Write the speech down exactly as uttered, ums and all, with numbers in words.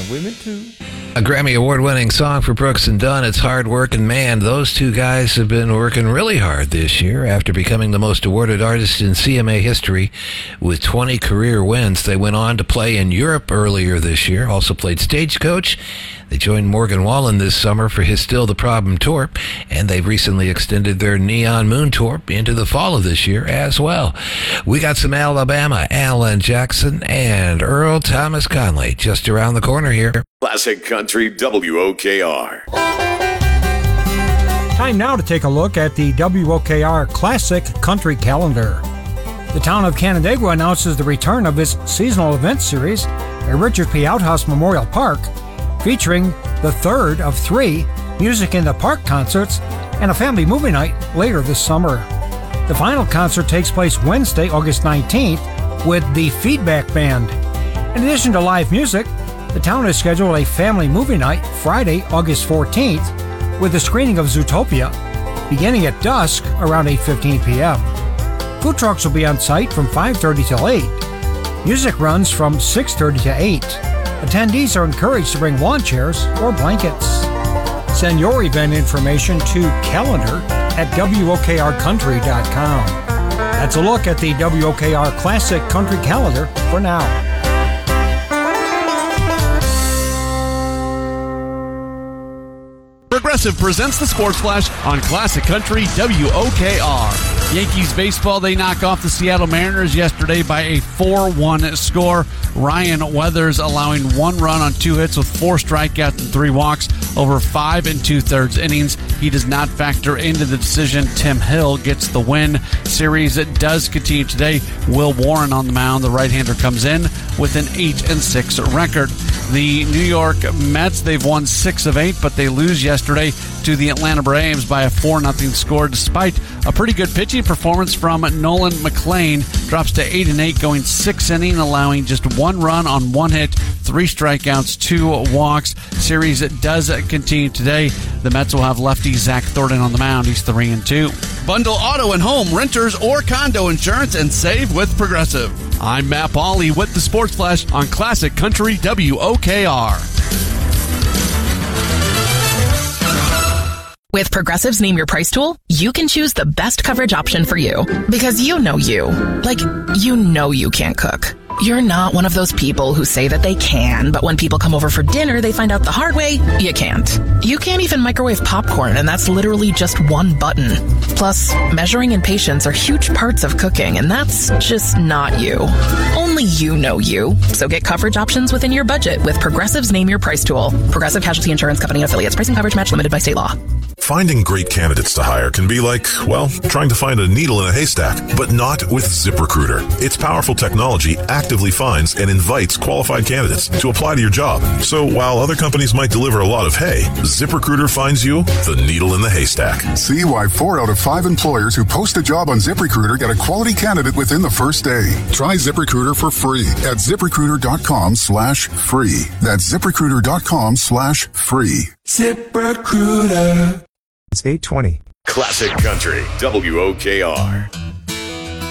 and women too. A Grammy Award-winning song for Brooks and Dunn. It's hard work, and man, those two guys have been working really hard this year. After becoming the most awarded artist in C M A history with twenty career wins, they went on to play in Europe earlier this year, also played Stagecoach. They joined Morgan Wallen this summer for his Still the Problem tour, and they've recently extended their Neon Moon tour into the fall of this year as well. We got some Alabama, Alan Jackson, and Earl Thomas Conley just around the corner here. Classic Country W O K R. Time now to take a look at the W O K R Classic Country Calendar. The town of Canandaigua announces the return of its seasonal event series at Richard P. Outhouse Memorial Park, featuring the third of three Music in the Park concerts and a family movie night later this summer. The final concert takes place Wednesday, August nineteenth, with the Feedback Band. In addition to live music, the town has scheduled a family movie night Friday, August fourteenth, with a screening of Zootopia, beginning at dusk around eight fifteen p.m. Food trucks will be on site from five thirty till eight. Music runs from six thirty to eight. Attendees are encouraged to bring lawn chairs or blankets. Send your event information to calendar at W O K R country dot com. That's a look at the W O K R Classic Country Calendar for now. Progressive presents the Sports Flash on Classic Country W O K R. Yankees baseball, they knock off the Seattle Mariners yesterday by a four one score. Ryan Weathers allowing one run on two hits with four strikeouts and three walks over five and two-thirds innings. He does not factor into the decision. Tim Hill gets the win. Series does continue today. Will Warren on the mound. The right-hander comes in with an eight and six record. The New York Mets, they've won six of eight, but they lose yesterday to the Atlanta Braves by a four nothing score despite a pretty good pitching performance from Nolan McLean. Drops to eight and eight, going six innings, allowing just one run on one hit, three strikeouts, two walks. Series does continue today. The Mets will have lefty Zach Thornton on the mound. He's three and two. Bundle auto and home, renters, or condo insurance and save with Progressive. I'm Matt Pauley with the Sports Flash on Classic Country W O K R. With Progressive's Name Your Price tool, you can choose the best coverage option for you. Because you know you. Like, you know you can't cook. You're not one of those people who say that they can, but when people come over for dinner, they find out the hard way, you can't. You can't even microwave popcorn, and that's literally just one button. Plus, measuring and patience are huge parts of cooking, and that's just not you. Only you know you. So get coverage options within your budget with Progressive's Name Your Price tool. Progressive Casualty Insurance Company and Affiliates. Pricing coverage match limited by state law. Finding great candidates to hire can be like, well, trying to find a needle in a haystack, but not with ZipRecruiter. Its powerful technology actively finds and invites qualified candidates to apply to your job. So while other companies might deliver a lot of hay, ZipRecruiter finds you the needle in the haystack. See why four out of five employers who post a job on ZipRecruiter get a quality candidate within the first day. Try ZipRecruiter for free at ZipRecruiter.com slash free. That's ZipRecruiter.com slash free. ZipRecruiter. It's eight twenty. Classic Country W O K R.